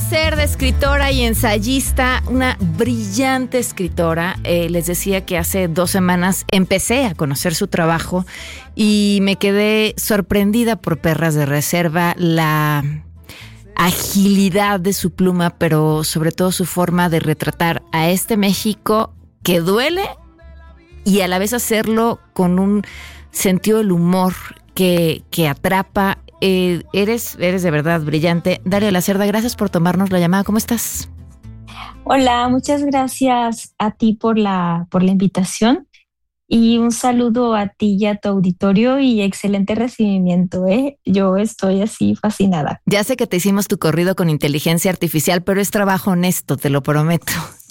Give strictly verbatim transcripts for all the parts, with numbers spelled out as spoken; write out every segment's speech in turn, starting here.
hacer de escritora y ensayista, una brillante escritora. Eh, les decía que hace dos semanas empecé a conocer su trabajo y me quedé sorprendida por Perras de Reserva, la agilidad de su pluma, pero sobre todo su forma de retratar a este México que duele y a la vez hacerlo con un sentido del humor que, que atrapa. Eh, eres, eres de verdad brillante. Dalia Lacerda, gracias por tomarnos la llamada. ¿Cómo estás? Hola, muchas gracias a ti por la, por la invitación y un saludo a ti y a tu auditorio y excelente recibimiento, ¿eh? Yo estoy así fascinada. Ya sé que te hicimos tu corrido con inteligencia artificial, pero es trabajo honesto, te lo prometo.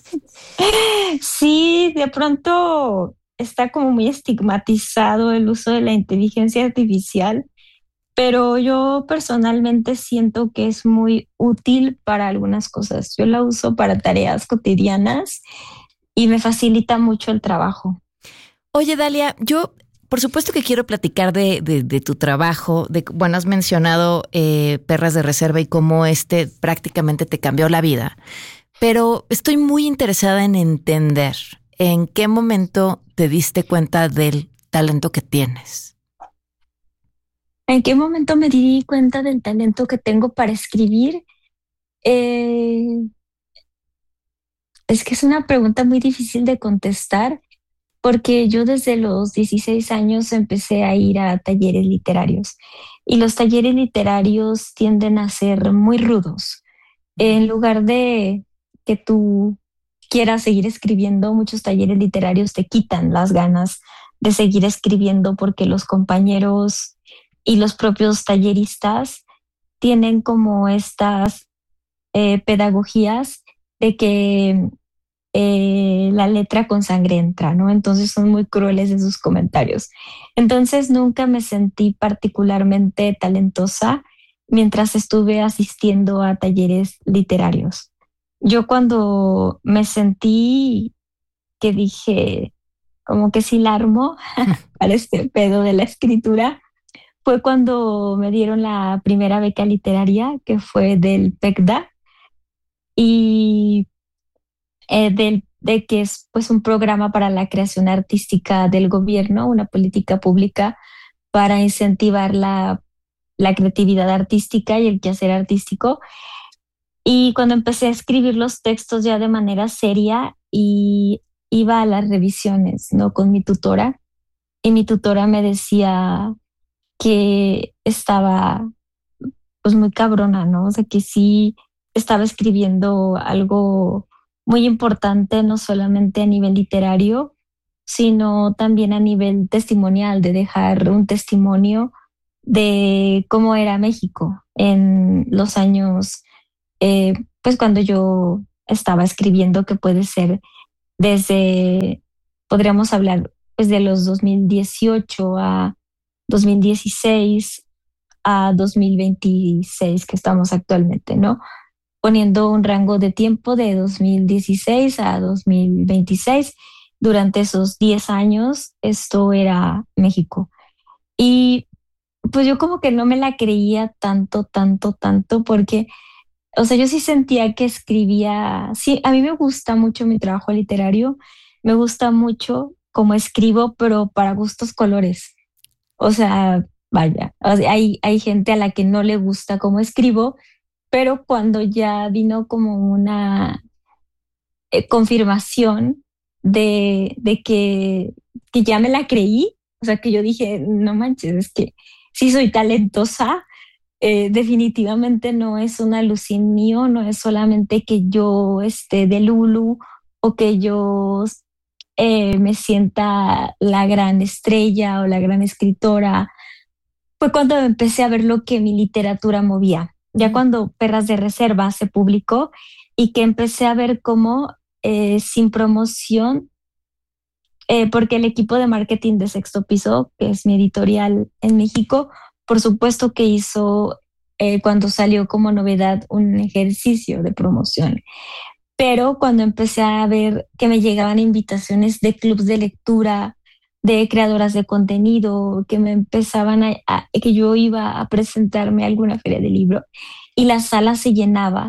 Sí, de pronto está como muy estigmatizado el uso de la inteligencia artificial, pero yo personalmente siento que es muy útil para algunas cosas. Yo la uso para tareas cotidianas y me facilita mucho el trabajo. Oye, Dalia, yo por supuesto que quiero platicar de, de, de tu trabajo. De, bueno, has mencionado eh, Perras de Reserva y cómo este prácticamente te cambió la vida. Pero estoy muy interesada en entender en qué momento te diste cuenta del talento que tienes. ¿En qué momento me di cuenta del talento que tengo para escribir? Eh, es que es una pregunta muy difícil de contestar porque yo desde los dieciséis años empecé a ir a talleres literarios y los talleres literarios tienden a ser muy rudos. En lugar de que tú quieras seguir escribiendo, muchos talleres literarios te quitan las ganas de seguir escribiendo porque los compañeros y los propios talleristas tienen como estas eh, pedagogías de que eh, la letra con sangre entra, ¿no? Entonces son muy crueles en sus comentarios. Entonces nunca me sentí particularmente talentosa mientras estuve asistiendo a talleres literarios. Yo cuando me sentí que dije, como que sí la armo para este pedo de la escritura, fue cuando me dieron la primera beca literaria, que fue del PECDA, y eh, del, de que es pues un programa para la creación artística del gobierno, una política pública para incentivar la, la creatividad artística y el quehacer artístico. Y cuando empecé a escribir los textos ya de manera seria y iba a las revisiones, ¿no? Con mi tutora, y mi tutora me decía que estaba pues muy cabrona, ¿no? O sea, que sí estaba escribiendo algo muy importante, no solamente a nivel literario, sino también a nivel testimonial, de dejar un testimonio de cómo era México en los años, eh, pues cuando yo estaba escribiendo, que puede ser desde, podríamos hablar pues de los dos mil dieciocho a dos mil dieciséis a dos mil veintiséis que estamos actualmente, ¿no? Poniendo un rango de tiempo de dos mil dieciséis a dos mil veintiséis. Durante esos diez años, esto era México. Y pues yo como que no me la creía tanto, tanto, tanto, porque, o sea, yo sí sentía que escribía, sí, a mí me gusta mucho mi trabajo literario, me gusta mucho cómo escribo, pero para gustos colores. O sea, vaya, o sea, hay, hay gente a la que no le gusta cómo escribo, pero cuando ya vino como una eh, confirmación de, de que, que ya me la creí, o sea, que yo dije, no manches, es que sí soy talentosa, eh, definitivamente no es un alucín mío, no es solamente que yo esté de Lulu o que yo eh, me sienta la gran estrella o la gran escritora. Fue cuando empecé a ver lo que mi literatura movía. Ya cuando Perras de Reserva se publicó y que empecé a ver cómo eh, sin promoción, eh, porque el equipo de marketing de Sexto Piso, que es mi editorial en México, por supuesto que hizo eh, cuando salió como novedad un ejercicio de promoción. Pero cuando empecé a ver que me llegaban invitaciones de clubs de lectura, de creadoras de contenido, que me empezaban a, a que yo iba a presentarme a alguna feria de libro y la sala se llenaba,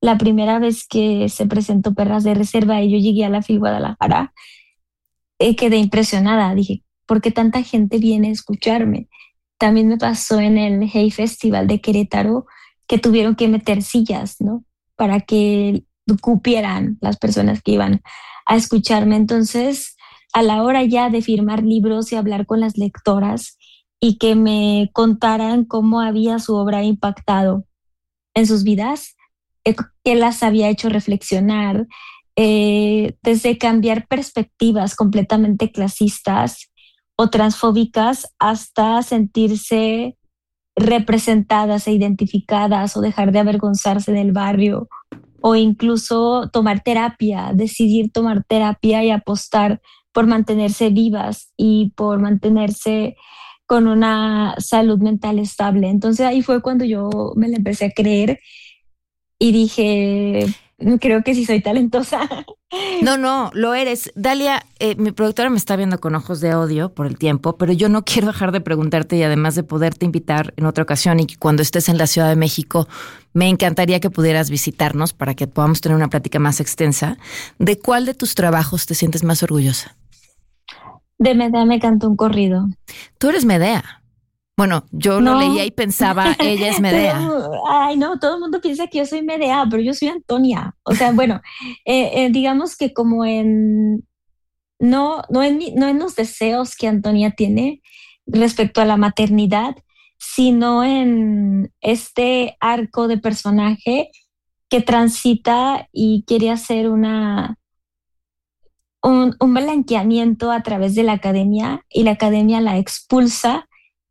la primera vez que se presentó Perras de Reserva y yo llegué a la FIL Guadalajara, eh, quedé impresionada. Dije, ¿por qué tanta gente viene a escucharme? También me pasó en el Hey Festival de Querétaro que tuvieron que meter sillas, ¿no? Para que cupieran las personas que iban a escucharme. Entonces, a la hora ya de firmar libros y hablar con las lectoras y que me contaran cómo había su obra impactado en sus vidas, eh, que las había hecho reflexionar, eh, desde cambiar perspectivas completamente clasistas o transfóbicas hasta sentirse representadas e identificadas o dejar de avergonzarse del barrio o incluso tomar terapia, decidir tomar terapia y apostar por mantenerse vivas y por mantenerse con una salud mental estable. Entonces ahí fue cuando yo me la empecé a creer y dije, creo que sí soy talentosa. No, no, lo eres. Dalia, eh, mi productora me está viendo con ojos de odio por el tiempo, pero yo no quiero dejar de preguntarte y además de poderte invitar en otra ocasión y que cuando estés en la Ciudad de México, me encantaría que pudieras visitarnos para que podamos tener una plática más extensa. ¿De cuál de tus trabajos te sientes más orgullosa? De Medea me cantó un corrido. Tú eres Medea. Bueno, yo No. lo leía y pensaba, ella es Medea. Todo, ay, no, todo el mundo piensa que yo soy Medea, pero yo soy Antonia. O sea, bueno, eh, eh, digamos que como en, no, no en, mi- no en los deseos que Antonia tiene respecto a la maternidad, sino en este arco de personaje que transita y quiere hacer una, un, un blanqueamiento a través de la academia y la academia la expulsa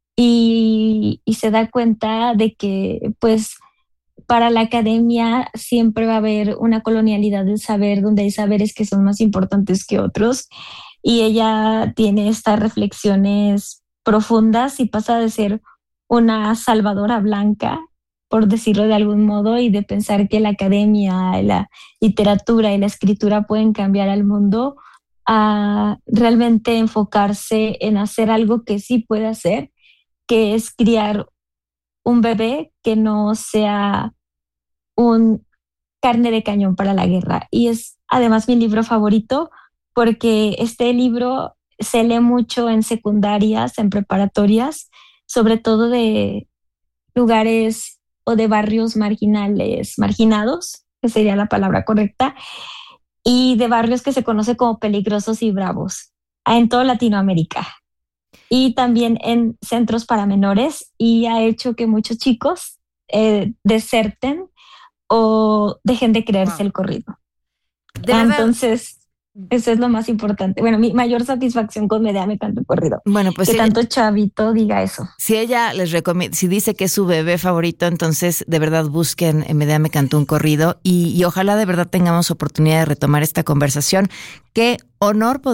y, y se da cuenta de que pues para la academia siempre va a haber una colonialidad del saber donde hay saberes que son más importantes que otros y ella tiene estas reflexiones profundas y pasa de ser una salvadora blanca, por decirlo de algún modo, y de pensar que la academia, la literatura y la escritura pueden cambiar al mundo, a realmente enfocarse en hacer algo que sí puede hacer, que es criar un bebé que no sea un carne de cañón para la guerra. Y es además mi libro favorito porque este libro se lee mucho en secundarias, en preparatorias, sobre todo de lugares o de barrios marginales, marginados, que sería la palabra correcta, y de barrios que se conoce como peligrosos y bravos en toda Latinoamérica y también en centros para menores y ha hecho que muchos chicos eh, deserten o dejen de creerse Wow. el corrido. De verdad. Entonces, eso es lo más importante. Bueno, mi mayor satisfacción con Medea me canta el corrido. Bueno, pues que ella, tanto chavito diga eso. si ella les recomienda, si dice que es su bebé favorito, entonces de verdad busquen en Medea me cantó un corrido y, y ojalá de verdad tengamos oportunidad de retomar esta conversación. Qué honor